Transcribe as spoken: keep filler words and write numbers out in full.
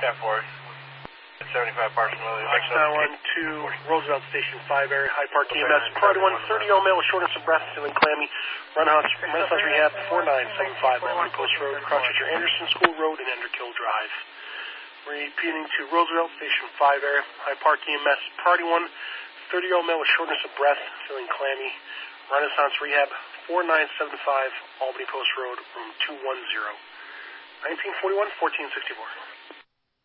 ten four. seventy-five Parson Lily. Next nine one two, Roosevelt Station five area, High Park E M S. Priority one, thirty-year-old male with shortness of breath, feeling clammy. Renaissance, Renaissance Rehab, four nine seven five, Albany Post Road, Crossroads Anderson School Road, and Enderkill Drive. Repeating to Roosevelt Station five area, High Park E M S. Priority one, thirty-year-old male with shortness of breath, feeling clammy. Renaissance Rehab, four nine seven five, Albany Post Road, room two one zero. nineteen forty-one, fourteen sixty-four.